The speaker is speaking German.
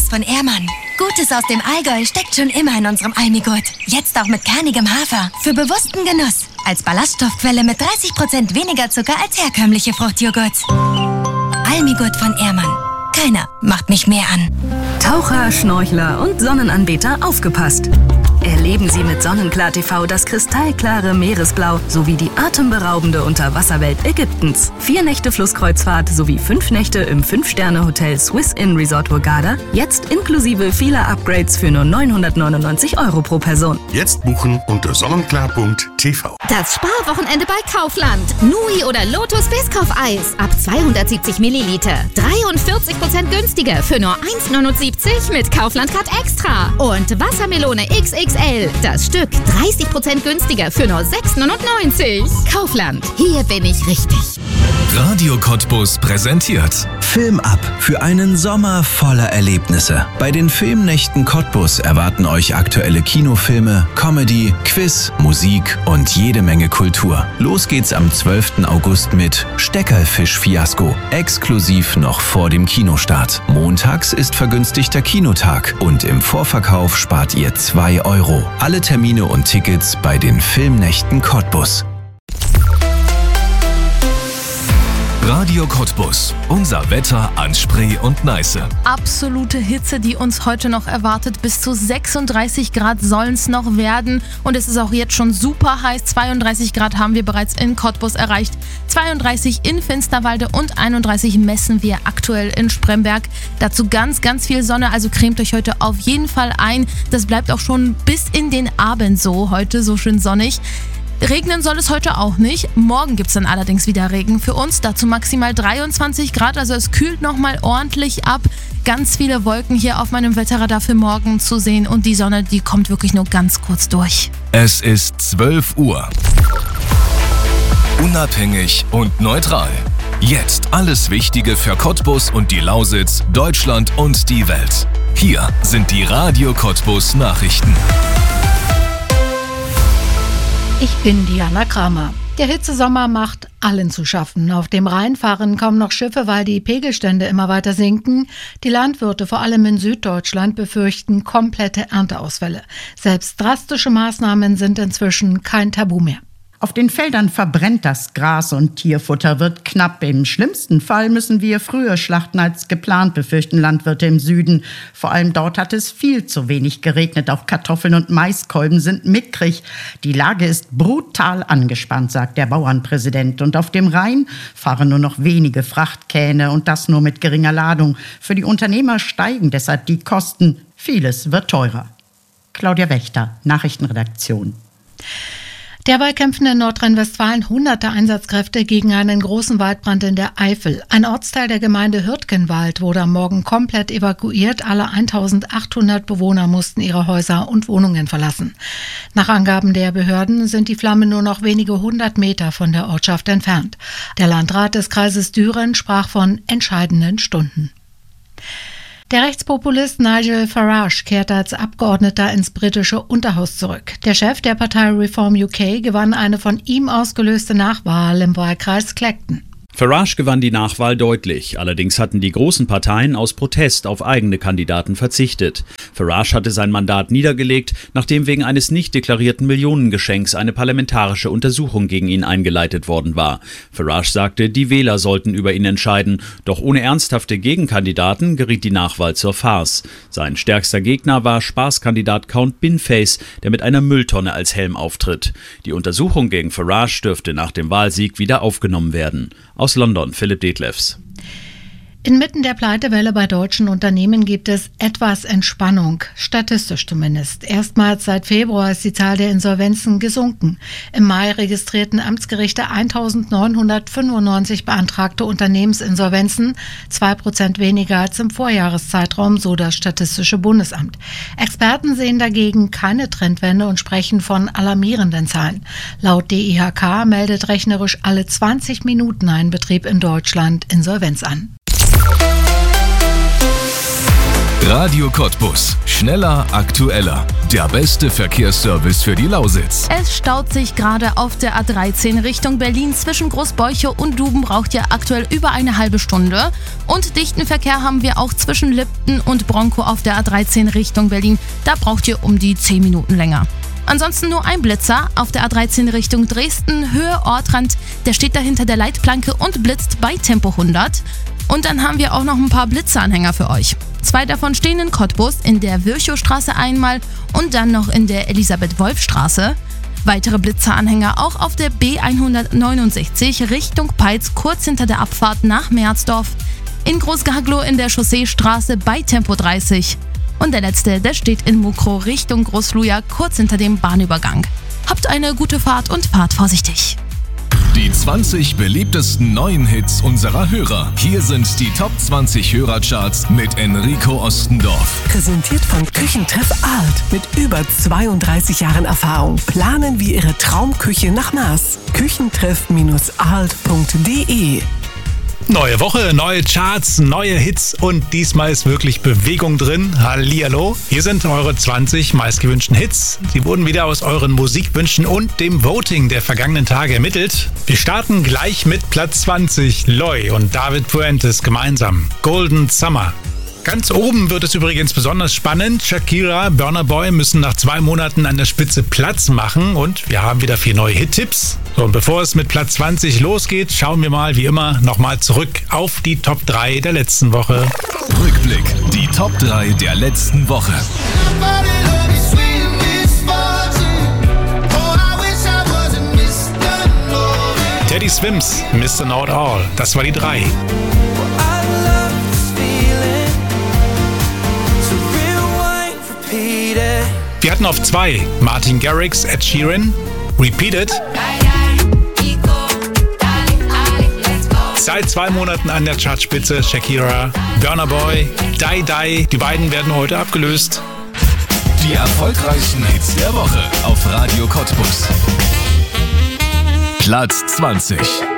von Ehrmann. Gutes aus dem Allgäu steckt schon immer in unserem Almigurt. Jetzt auch mit kernigem Hafer. Für bewussten Genuss. Als Ballaststoffquelle mit 30% weniger Zucker als herkömmliche Fruchtjoghurts. Almigurt von Ehrmann. Keiner macht mich mehr an. Taucher, Schnorchler und Sonnenanbeter, aufgepasst! Erleben Sie mit Sonnenklar TV das kristallklare Meeresblau sowie die atemberaubende Unterwasserwelt Ägyptens. 4 Nächte Flusskreuzfahrt sowie 5 Nächte im 5-Sterne-Hotel Swiss Inn Resort Hurghada. Jetzt inklusive vieler Upgrades für nur 999 € pro Person. Jetzt buchen unter sonnenklar.tv. Das Sparwochenende bei Kaufland. Nui oder Lotus Biscoff-Eis ab 270 Milliliter. 43% günstiger für nur 1,79 mit Kaufland Card Extra. Und Wassermelone XXL. Das Stück 30% günstiger für nur 6,99. Kaufland. Hier bin ich richtig. Radio Cottbus präsentiert Film ab für einen Sommer voller Erlebnisse. Bei den Filmnächten Cottbus erwarten euch aktuelle Kinofilme, Comedy, Quiz, Musik und jede Menge Kultur. Los geht's am 12. August mit Steckerfisch-Fiasko. Exklusiv noch vor dem Kinostart. Montags ist vergünstigter Kinotag und im Vorverkauf spart ihr 2 €. Alle Termine und Tickets bei den Filmnächten Cottbus. Radio Cottbus. Unser Wetter an Spree und Neiße. Absolute Hitze, die uns heute noch erwartet. Bis zu 36 Grad sollen es noch werden. Und es ist auch jetzt schon super heiß. 32 Grad haben wir bereits in Cottbus erreicht. 32 in Finsterwalde und 31 messen wir aktuell in Spremberg. Dazu ganz, ganz viel Sonne. Also cremt euch heute auf jeden Fall ein. Das bleibt auch schon bis in den Abend so. Heute so schön sonnig. Regnen soll es heute auch nicht. Morgen gibt es dann allerdings wieder Regen für uns. Dazu maximal 23 Grad, also es kühlt nochmal ordentlich ab. Ganz viele Wolken hier auf meinem Wetterradar für morgen zu sehen und die Sonne, die kommt wirklich nur ganz kurz durch. Es ist 12 Uhr. Unabhängig und neutral. Jetzt alles Wichtige für Cottbus und die Lausitz, Deutschland und die Welt. Hier sind die Radio Cottbus Nachrichten. Ich bin Diana Kramer. Der Hitzesommer macht allen zu schaffen. Auf dem Rhein fahren kaum noch Schiffe, weil die Pegelstände immer weiter sinken. Die Landwirte, vor allem in Süddeutschland, befürchten komplette Ernteausfälle. Selbst drastische Maßnahmen sind inzwischen kein Tabu mehr. Auf den Feldern verbrennt das Gras und Tierfutter wird knapp. Im schlimmsten Fall müssen wir früher schlachten als geplant, befürchten Landwirte im Süden. Vor allem dort hat es viel zu wenig geregnet. Auch Kartoffeln und Maiskolben sind mickrig. Die Lage ist brutal angespannt, sagt der Bauernpräsident. Und auf dem Rhein fahren nur noch wenige Frachtkähne und das nur mit geringer Ladung. Für die Unternehmer steigen deshalb die Kosten. Vieles wird teurer. Claudia Wächter, Nachrichtenredaktion. Derweil kämpfen in Nordrhein-Westfalen hunderte Einsatzkräfte gegen einen großen Waldbrand in der Eifel. Ein Ortsteil der Gemeinde Hürtgenwald wurde am Morgen komplett evakuiert. Alle 1800 Bewohner mussten ihre Häuser und Wohnungen verlassen. Nach Angaben der Behörden sind die Flammen nur noch wenige 100 Meter von der Ortschaft entfernt. Der Landrat des Kreises Düren sprach von entscheidenden Stunden. Der Rechtspopulist Nigel Farage kehrt als Abgeordneter ins britische Unterhaus zurück. Der Chef der Partei Reform UK gewann eine von ihm ausgelöste Nachwahl im Wahlkreis Clacton. Farage gewann die Nachwahl deutlich, allerdings hatten die großen Parteien aus Protest auf eigene Kandidaten verzichtet. Farage hatte sein Mandat niedergelegt, nachdem wegen eines nicht deklarierten Millionengeschenks eine parlamentarische Untersuchung gegen ihn eingeleitet worden war. Farage sagte, die Wähler sollten über ihn entscheiden, doch ohne ernsthafte Gegenkandidaten geriet die Nachwahl zur Farce. Sein stärkster Gegner war Spaßkandidat Count Binface, der mit einer Mülltonne als Helm auftritt. Die Untersuchung gegen Farage dürfte nach dem Wahlsieg wieder aufgenommen werden. Aus London, Philipp Detlefs. Inmitten der Pleitewelle bei deutschen Unternehmen gibt es etwas Entspannung, statistisch zumindest. Erstmals seit Februar ist die Zahl der Insolvenzen gesunken. Im Mai registrierten Amtsgerichte 1995 beantragte Unternehmensinsolvenzen, 2% weniger als im Vorjahreszeitraum, so das Statistische Bundesamt. Experten sehen dagegen keine Trendwende und sprechen von alarmierenden Zahlen. Laut DIHK meldet rechnerisch alle 20 Minuten ein Betrieb in Deutschland Insolvenz an. Radio Cottbus. Schneller, aktueller. Der beste Verkehrsservice für die Lausitz. Es staut sich gerade auf der A13 Richtung Berlin. Zwischen Großbeuche und Duben braucht ihr aktuell über eine halbe Stunde. Und dichten Verkehr haben wir auch zwischen Lipten und Bronkow auf der A13 Richtung Berlin. Da braucht ihr um die 10 Minuten länger. Ansonsten nur ein Blitzer auf der A13 Richtung Dresden, Höhe Ortrand. Der steht da hinter der Leitplanke und blitzt bei Tempo 100. Und dann haben wir auch noch ein paar Blitzeranhänger für euch. 2 davon stehen in Cottbus, in der Virchowstraße einmal und dann noch in der Elisabeth-Wolf-Straße. Weitere Blitzeranhänger auch auf der B169 Richtung Peitz, kurz hinter der Abfahrt nach Merzdorf. In Großgaglow in der Chausseestraße bei Tempo 30. Und der letzte, der steht in Mukrow Richtung Großluja, kurz hinter dem Bahnübergang. Habt eine gute Fahrt und fahrt vorsichtig. Die 20 beliebtesten neuen Hits unserer Hörer. Hier sind die Top 20 Hörercharts mit Enrico Ostendorf. Präsentiert von Küchentreff Alt. Mit über 32 Jahren Erfahrung planen wir Ihre Traumküche nach Maß. Küchentreff-alt.de. Neue Woche, neue Charts, neue Hits und diesmal ist wirklich Bewegung drin. Hallihallo. Hier sind eure 20 meistgewünschten Hits. Sie wurden wieder aus euren Musikwünschen und dem Voting der vergangenen Tage ermittelt. Wir starten gleich mit Platz 20. Loy und David Fuentes gemeinsam. Golden Summer. Ganz oben wird es übrigens besonders spannend. Shakira, Burna Boy müssen nach 2 Monaten an der Spitze Platz machen und wir haben wieder 4 neue Hit-Tipps. So, und bevor es mit Platz 20 losgeht, schauen wir mal wie immer nochmal zurück auf die Top 3 der letzten Woche. Rückblick, die Top 3 der letzten Woche. Teddy Swims, Mr. Know It All, das war die 3. Wir hatten auf 2 Martin Garrix, Ed Sheeran, Repeated. Seit 2 Monaten an der Chartspitze Shakira, Burna Boy, Die Die. Die beiden werden heute abgelöst. Die erfolgreichsten Hits der Woche auf Radio Cottbus. Platz 20.